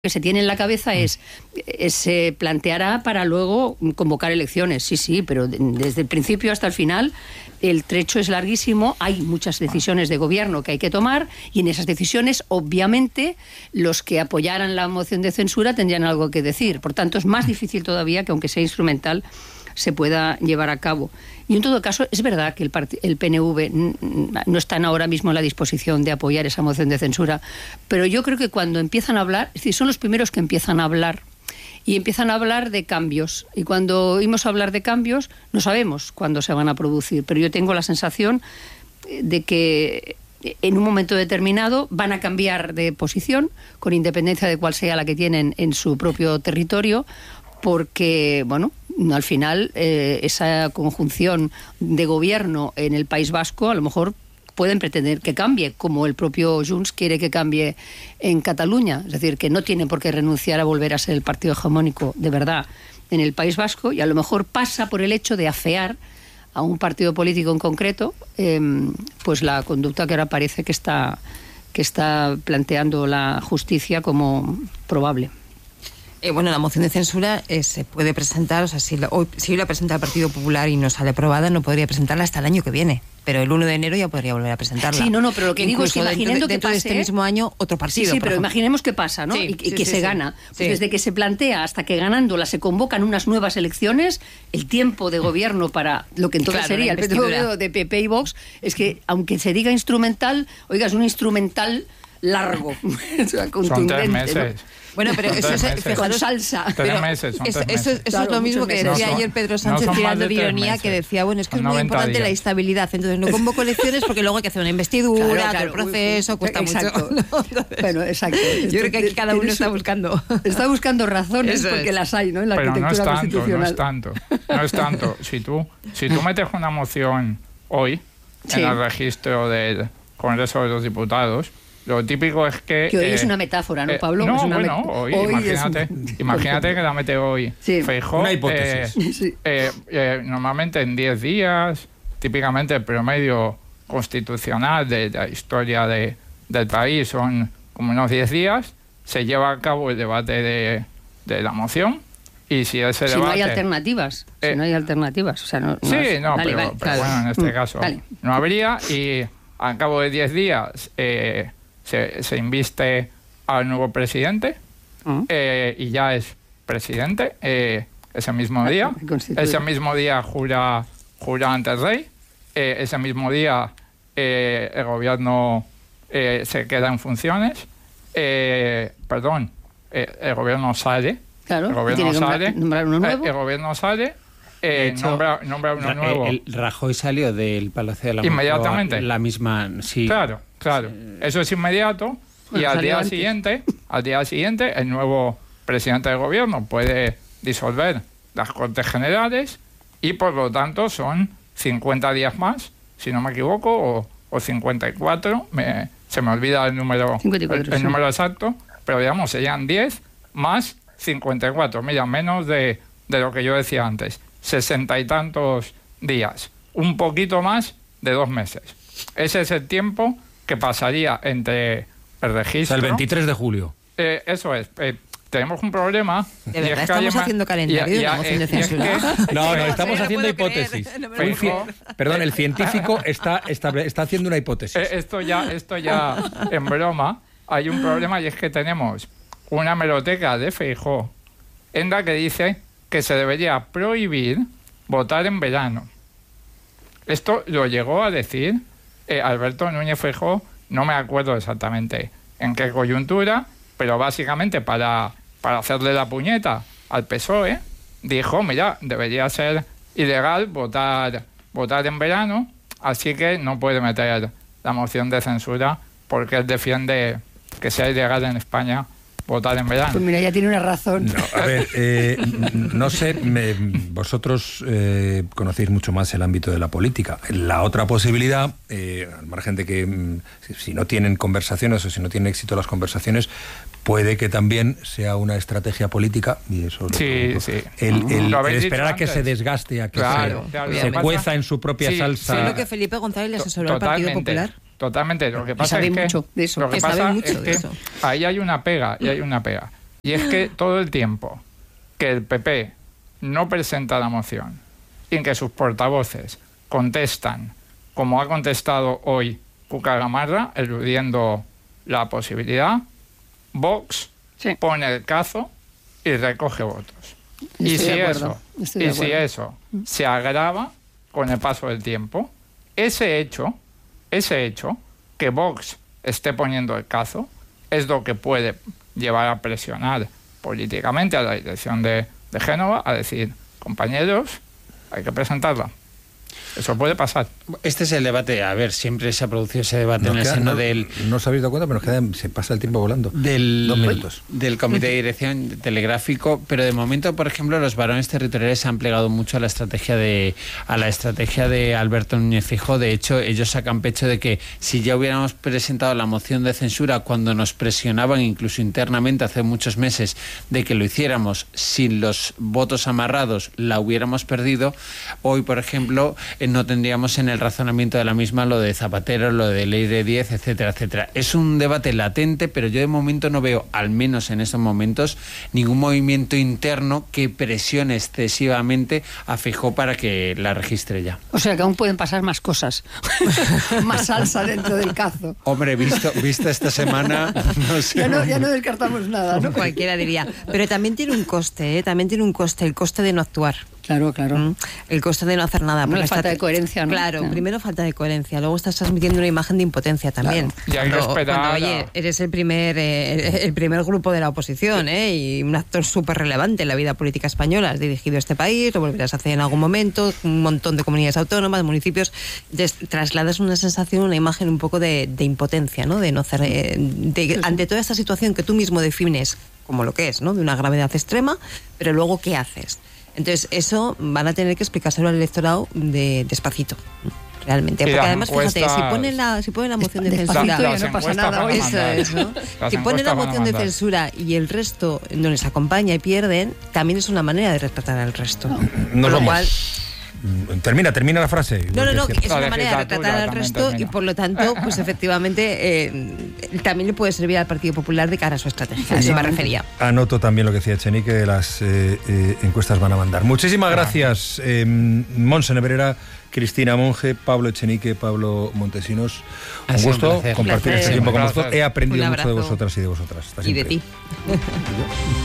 que se tiene en la cabeza se planteará para luego convocar elecciones. Sí, pero desde el principio hasta el final el trecho es larguísimo, hay muchas decisiones de gobierno que hay que tomar y en esas decisiones, obviamente, los que apoyaran la moción de censura tendrían algo que decir. Por tanto, es más difícil todavía que, aunque sea instrumental, se pueda llevar a cabo. Y en todo caso, es verdad que el PNV no están ahora mismo en la disposición de apoyar esa moción de censura, pero yo creo que cuando empiezan a hablar, es decir, son los primeros que empiezan a hablar, y empiezan a hablar de cambios. Y cuando oímos hablar de cambios, no sabemos cuándo se van a producir, pero yo tengo la sensación de que en un momento determinado van a cambiar de posición, con independencia de cuál sea la que tienen en su propio territorio, porque, bueno, al final esa conjunción de gobierno en el País Vasco a lo mejor pueden pretender que cambie, como el propio Junts quiere que cambie en Cataluña. Es decir, que no tienen por qué renunciar a volver a ser el partido hegemónico de verdad en el País Vasco, y a lo mejor pasa por el hecho de afear a un partido político en concreto pues la conducta que ahora parece que está planteando la justicia como probable. Bueno, la moción de censura se puede presentar, o sea, si hoy la presenta el Partido Popular y no sale aprobada, no podría presentarla hasta el año que viene. Pero el 1 de enero ya podría volver a presentarla. Sí, no, pero lo que digo es que imaginando que dentro pase, de este mismo año otro partido. Sí, pero imaginemos que pasa, ¿no? Sí, y que se gana. Pues desde que se plantea hasta que ganándola se convocan unas nuevas elecciones, el tiempo de gobierno para lo que entonces sería el periodo de PP y Vox, es que aunque se diga instrumental, oiga, es un instrumental largo, son 3 meses. ¿no? Bueno, pero eso es con salsa. 3 meses, son 3 meses. Eso claro, es lo mismo que decía ayer Pedro Sánchez, tirando de ironía, que decía, bueno, es que es muy importante la estabilidad, entonces no convoco elecciones porque luego hay que hacer una investidura, todo el proceso, cuesta mucho. ¿No? Entonces, bueno, exacto. Yo creo que aquí cada uno está buscando razones, porque las hay, ¿no? En la arquitectura constitucional. No es tanto. Si tú metes una moción hoy en el registro del Congreso de los Diputados, lo típico es que hoy es una metáfora, ¿no, Pablo? No, hoy imagínate que la mete hoy Feijóo. Una hipótesis. Normalmente en 10 días, típicamente el promedio constitucional de la historia del país son como unos 10 días, se lleva a cabo el debate de la moción, y si ese debate... no hay alternativas, o sea, no... pero bueno, en este caso no habría, y al cabo de 10 días... Se inviste al nuevo presidente y ya es presidente ese mismo día. Ese mismo día jura ante el rey. Ese mismo día el gobierno se queda en funciones. El gobierno sale. Claro, el gobierno sale. Nombrar uno nuevo. El gobierno sale. Nombra uno nuevo. Rajoy salió del Palacio de la Moncloa inmediatamente. La misma, sí. Claro. Eso es inmediato. Y al día siguiente, el nuevo presidente del gobierno puede disolver las Cortes Generales y, por lo tanto, son 50 días más, si no me equivoco, o 54. Se me olvida el número, 54, el número exacto, pero digamos, serían 10 más 54. Mira, menos de lo que yo decía antes. 60 y tantos días. Un poquito más de 2 meses. Ese es el tiempo que pasaría entre el registro... O sea, el 23 de julio. Eso es. Tenemos un problema... ¿De verdad estamos haciendo calendario de la moción de censura? No, estamos haciendo hipótesis. Perdón, el científico está haciendo una hipótesis. Esto ya en broma, hay un problema, y es que tenemos una hemeroteca de Feijóo en la que dice que se debería prohibir votar en verano. Esto lo llegó a decir Alberto Núñez Feijóo, no me acuerdo exactamente en qué coyuntura, pero básicamente para hacerle la puñeta al PSOE, dijo, mira, debería ser ilegal votar en verano, así que no puede meter la moción de censura porque él defiende que sea ilegal en España votar en verano. Pues mira, ya tiene una razón. No, a ver, no sé, vosotros conocéis mucho más el ámbito de la política. La otra posibilidad, al margen de que si no tienen conversaciones o si no tienen éxito las conversaciones, puede que también sea una estrategia política, y eso sí. El esperar a que se desgaste, a que se cueza en su propia salsa. Fue lo que Felipe González le asesoró al Partido Popular. Totalmente. Lo que pasa es que mucho de eso. Lo que pasa es que ahí hay una pega, Y es que todo el tiempo que el PP no presenta la moción y en que sus portavoces contestan, como ha contestado hoy Cuca Gamarra, eludiendo la posibilidad, Vox pone el cazo y recoge votos. Y si eso se agrava con el paso del tiempo, ese hecho, que Vox esté poniendo el cazo, es lo que puede llevar a presionar políticamente a la dirección de Génova a decir, compañeros, hay que presentarla. Eso puede pasar. Este es el debate, a ver, siempre se ha producido ese debate en el seno del... No os habéis dado cuenta, pero se pasa el tiempo volando. 2 minutos. Del Comité de Dirección Telegráfico, pero de momento, por ejemplo, los varones territoriales se han plegado mucho a la estrategia de Alberto Núñez Feijóo. De hecho, ellos sacan pecho de que si ya hubiéramos presentado la moción de censura cuando nos presionaban, incluso internamente hace muchos meses, de que lo hiciéramos sin los votos amarrados, la hubiéramos perdido. Hoy, por ejemplo, no tendríamos en el razonamiento de la misma lo de Zapatero, lo de Ley de 10, etcétera, etcétera. Es un debate latente, pero yo de momento no veo, al menos en estos momentos, ningún movimiento interno que presione excesivamente a Feijóo para que la registre ya. O sea que aún pueden pasar más cosas, más salsa dentro del cazo. Hombre, visto esta semana, no sé. Ya no descartamos nada, ¿no? Cualquiera diría. Pero también tiene un coste, el coste de no actuar. Claro. El coste de no hacer nada. La falta de coherencia, ¿no? Claro, primero falta de coherencia, luego estás transmitiendo una imagen de impotencia también. Claro. Y hay que esperar. Oye, eres el primer grupo de la oposición, y un actor súper relevante en la vida política española. Has dirigido este país, lo volverás a hacer en algún momento, un montón de comunidades autónomas, municipios. Trasladas una sensación, una imagen un poco de impotencia, ¿no? De no hacer, ante toda esta situación que tú mismo defines como lo que es, ¿no? De una gravedad extrema, pero luego ¿qué haces? Entonces, eso van a tener que explicárselo al electorado despacito, realmente. Porque además, fíjate, si ponen la moción de censura... no pasa nada. Eso es, ¿no? Si ponen la moción de censura y el resto no les acompaña y pierden, también es una manera de respetar al resto. No lo cual... Termina la frase. No, es una manera de tratar al resto y por lo tanto, pues efectivamente también le puede servir al Partido Popular de cara a su estrategia. A eso me refería. Anoto también lo que decía Echenique, que las encuestas van a mandar. Muchísimas gracias, Montse Nebrera, Cristina Monge, Pablo Echenique, Pablo Montesinos. Un gusto compartir este tiempo con vosotros. He aprendido mucho de vosotras y de vosotras. Y de ti.